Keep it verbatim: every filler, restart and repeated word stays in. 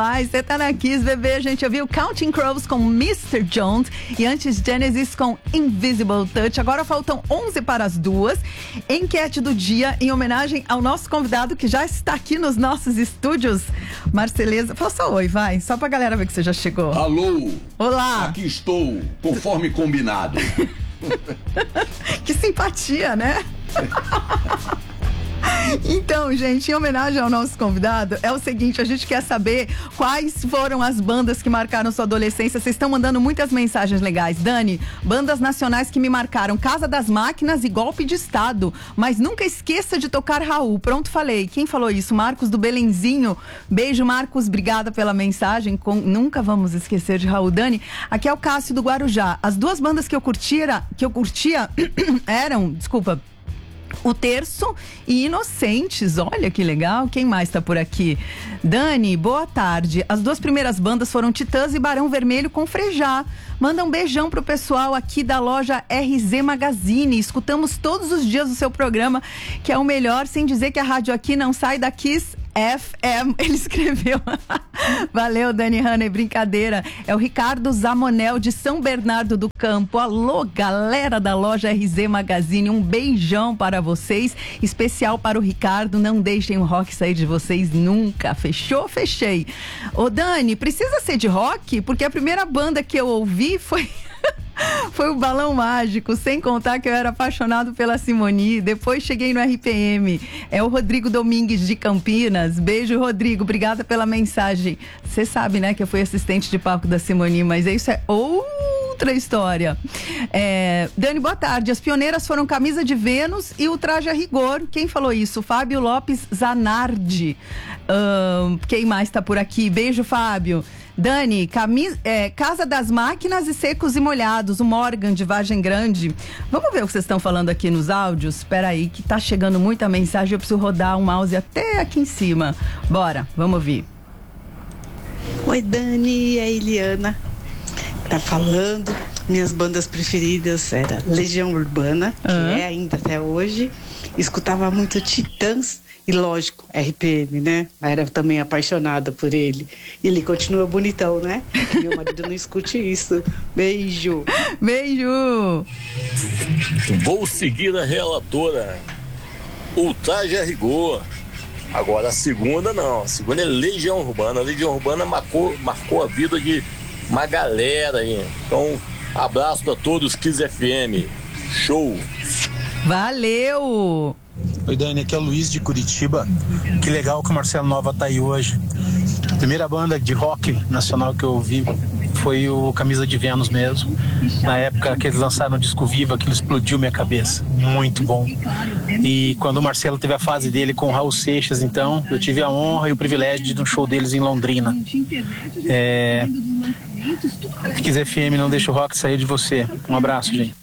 Ai, você tá na Kiss, bebê. A gente ouviu Counting Crows com mister Jones e antes Genesis com Invisible Touch. Agora faltam onze para as duas. Enquete do dia em homenagem ao nosso convidado que já está aqui nos nossos estúdios. Marceleza, fala só oi, vai. Só pra galera ver que você já chegou. Alô. Olá. Aqui estou, conforme combinado. Que simpatia, né? Então, gente, em homenagem ao nosso convidado, é o seguinte, a gente quer saber quais foram as bandas que marcaram sua adolescência. Vocês estão mandando muitas mensagens legais. Dani, bandas nacionais que me marcaram: Casa das Máquinas e Golpe de Estado. Mas nunca esqueça de tocar Raul. Pronto, falei. Quem falou isso? Marcos do Belenzinho. Beijo, Marcos. Obrigada pela mensagem. Com... Nunca vamos esquecer de Raul. Dani, aqui é o Cássio do Guarujá. As duas bandas que eu curtia, que eu curtia eram, desculpa, O Terço e Inocentes. Olha que legal. Quem mais tá por aqui? Dani, boa tarde. As duas primeiras bandas foram Titãs e Barão Vermelho com Frejá. Manda um beijão pro pessoal aqui da loja R Z Magazine. Escutamos todos os dias o seu programa, que é o melhor, sem dizer que a rádio aqui não sai da Kiss F M, ele escreveu. Valeu, Dani Hanna, brincadeira. É o Ricardo Zamonel de São Bernardo do Campo. Alô, galera da loja R Z Magazine, um beijão para vocês, especial para o Ricardo. Não deixem o rock sair de vocês nunca. Fechou? Fechei. Ô, Dani, precisa ser de rock? Porque a primeira banda que eu ouvi foi... foi o Balão Mágico, sem contar que eu era apaixonado pela Simone. Depois cheguei no R P M. É o Rodrigo Domingues de Campinas. Beijo, Rodrigo, obrigada pela mensagem. Você sabe, né, que eu fui assistente de palco da Simone, mas isso é outra história. É... Dani, boa tarde. As pioneiras foram Camisa de Vênus e o Traje a Rigor. Quem falou isso? Fábio Lopes Zanardi. Uh, quem mais tá por aqui? Beijo, Fábio. Dani, camisa, é, Casa das Máquinas e Secos e Molhados, o Morgan de Vargem Grande. Vamos ver o que vocês estão falando aqui nos áudios? Espera aí, que tá chegando muita mensagem, eu preciso rodar o mouse até aqui em cima. Bora, vamos ouvir. Oi, Dani, é a Eliana tá falando. Minhas bandas preferidas era Legião Urbana, que uhum. é ainda até hoje. Escutava muito Titãs. E lógico, R P M, né? Era também apaixonada por ele. E ele continua bonitão, né? Meu marido não escute isso. Beijo. Beijo. Vou seguir a relatora. O Traje a Rigor. Agora a segunda não. A segunda é Legião Urbana. A Legião Urbana marcou, marcou a vida de uma galera aí. Então, abraço pra todos, Kiss F M. Show. Valeu. Oi, Dani, aqui é o Luiz de Curitiba. Que legal que o Marcelo Nova tá aí hoje. A primeira banda de rock nacional que eu ouvi foi o Camisa de Vênus mesmo. Na época que eles lançaram o disco Viva, aquilo explodiu minha cabeça. Muito bom. E quando o Marcelo teve a fase dele com o Raul Seixas, então, eu tive a honra e o privilégio de ir no show deles em Londrina. É... Kiss F M, não deixa o rock sair de você. Um abraço, gente.